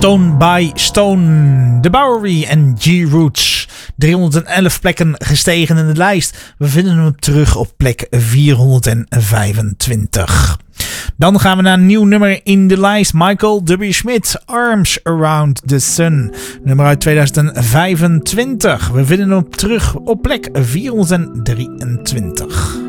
Stone by Stone, The Bowery en G-Roots. 311 plekken gestegen in de lijst. We vinden hem terug op plek 425. Dan gaan we naar een nieuw nummer in de lijst. Michael W. Smith, Arms Around the Sun. Nummer uit 2025. We vinden hem terug op plek 423.